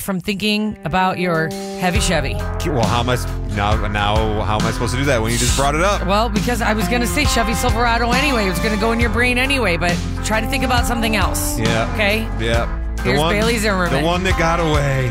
from thinking about your heavy Chevy. Well, how am I supposed to do that when you just brought it up? Well, because I was going to say Chevy Silverado anyway. It was going to go in your brain anyway, but try to think about something else. Yeah. Okay? Yeah. Here's Bailey Zimmerman. The one that got away.